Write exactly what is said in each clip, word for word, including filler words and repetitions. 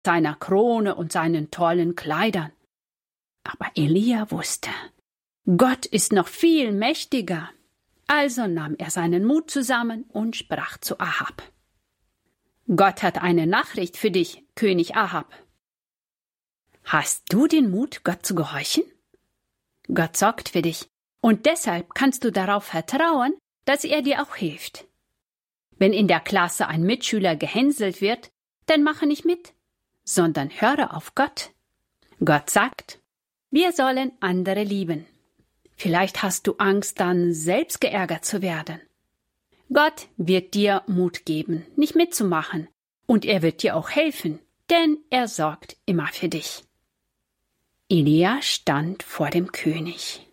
seiner Krone und seinen tollen Kleidern. Aber Elia wusste, Gott ist noch viel mächtiger. Also nahm er seinen Mut zusammen und sprach zu Ahab: Gott hat eine Nachricht für dich, König Ahab. Hast du den Mut, Gott zu gehorchen? Gott sorgt für dich, und deshalb kannst du darauf vertrauen, dass er dir auch hilft. Wenn in der Klasse ein Mitschüler gehänselt wird, dann mache nicht mit, sondern höre auf Gott. Gott sagt, wir sollen andere lieben. Vielleicht hast du Angst, dann selbst geärgert zu werden. Gott wird dir Mut geben, nicht mitzumachen, und er wird dir auch helfen, denn er sorgt immer für dich. Elia stand vor dem König.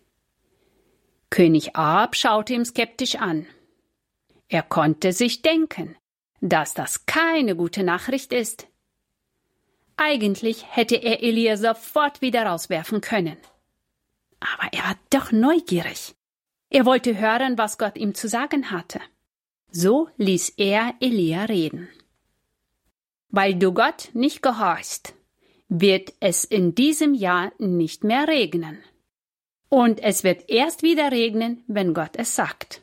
König Ahab schaute ihn skeptisch an. Er konnte sich denken, dass das keine gute Nachricht ist. Eigentlich hätte er Elia sofort wieder rauswerfen können. Aber er war doch neugierig. Er wollte hören, was Gott ihm zu sagen hatte. So ließ er Elia reden. Weil du Gott nicht gehorchst, wird es in diesem Jahr nicht mehr regnen. Und es wird erst wieder regnen, wenn Gott es sagt.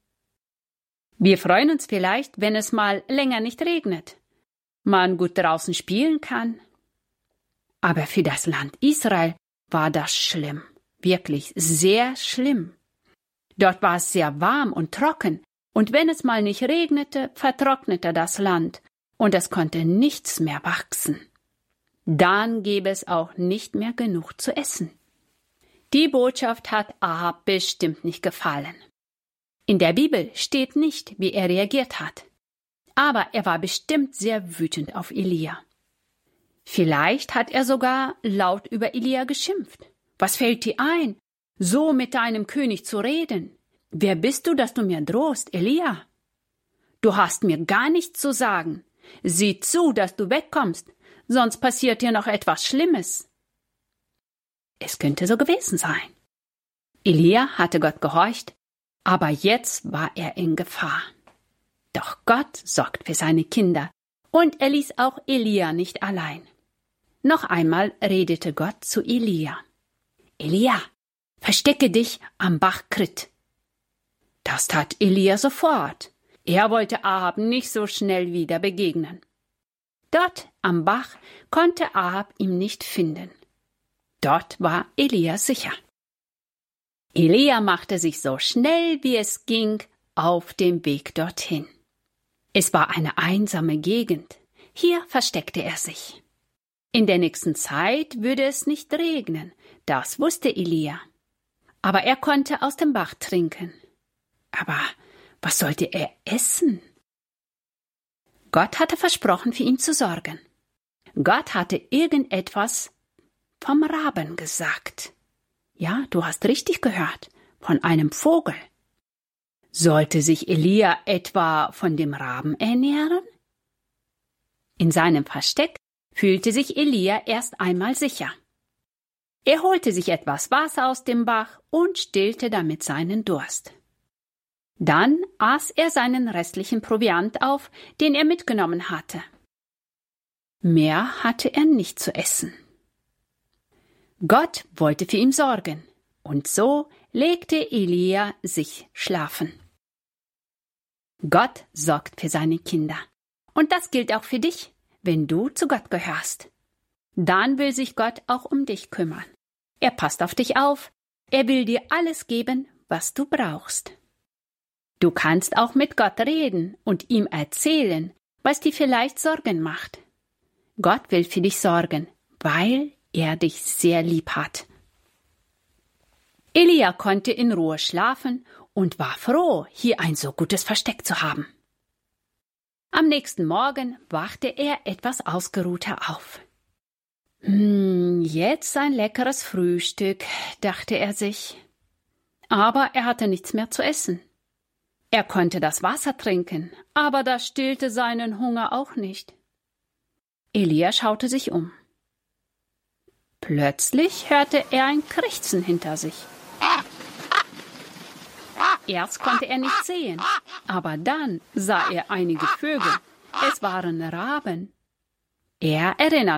Wir freuen uns vielleicht, wenn es mal länger nicht regnet, man gut draußen spielen kann. Aber für das Land Israel war das schlimm, wirklich sehr schlimm. Dort war es sehr warm und trocken, und wenn es mal nicht regnete, vertrocknete das Land, und es konnte nichts mehr wachsen. Dann gäbe es auch nicht mehr genug zu essen. Die Botschaft hat Ahab bestimmt nicht gefallen. In der Bibel steht nicht, wie er reagiert hat. Aber er war bestimmt sehr wütend auf Elia. Vielleicht hat er sogar laut über Elia geschimpft. Was fällt dir ein, so mit deinem König zu reden? Wer bist du, dass du mir drohst, Elia? Du hast mir gar nichts zu sagen. Sieh zu, dass du wegkommst, sonst passiert dir noch etwas Schlimmes. Es könnte so gewesen sein. Elia hatte Gott gehorcht, aber jetzt war er in Gefahr. Doch Gott sorgt für seine Kinder, und er ließ auch Elia nicht allein. Noch einmal redete Gott zu Elia. Elia, verstecke dich am Bach Krit. Das tat Elia sofort. Er wollte Ahab nicht so schnell wieder begegnen. Dort am Bach konnte Ahab ihn nicht finden. Dort war Elia sicher. Elia machte sich so schnell wie es ging auf dem Weg dorthin. Es war eine einsame Gegend. Hier versteckte er sich. In der nächsten Zeit würde es nicht regnen, das wusste Elia. Aber er konnte aus dem Bach trinken. Aber was sollte er essen? Gott hatte versprochen, für ihn zu sorgen. Gott hatte irgendetwas vom Raben gesagt. Ja, du hast richtig gehört, von einem Vogel. Sollte sich Elia etwa von dem Raben ernähren? In seinem Versteck fühlte sich Elia erst einmal sicher. Er holte sich etwas Wasser aus dem Bach und stillte damit seinen Durst. Dann aß er seinen restlichen Proviant auf, den er mitgenommen hatte. Mehr hatte er nicht zu essen. Gott wollte für ihn sorgen, und so legte Elia sich schlafen. Gott sorgt für seine Kinder. Und das gilt auch für dich, wenn du zu Gott gehörst. Dann will sich Gott auch um dich kümmern. Er passt auf dich auf, er will dir alles geben, was du brauchst. Du kannst auch mit Gott reden und ihm erzählen, was dir vielleicht Sorgen macht. Gott will für dich sorgen, weil er dich sehr lieb hat. Elia konnte in Ruhe schlafen und war froh, hier ein so gutes Versteck zu haben. Am nächsten Morgen wachte er etwas ausgeruhter auf. Hm, jetzt ein leckeres Frühstück, dachte er sich. Aber er hatte nichts mehr zu essen. Er konnte das Wasser trinken, aber das stillte seinen Hunger auch nicht. Elia schaute sich um. Plötzlich hörte er ein Krächzen hinter sich. Erst konnte er nicht sehen, aber dann sah er einige Vögel. Es waren Raben. Er erinnert